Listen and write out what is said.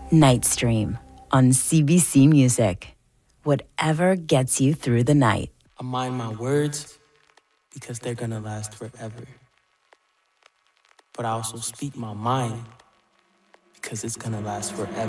Nightstream on CBC Music. Whatever gets you through the night. I mind my words because they're gonna last forever. But I also speak my mind because it's gonna last forever.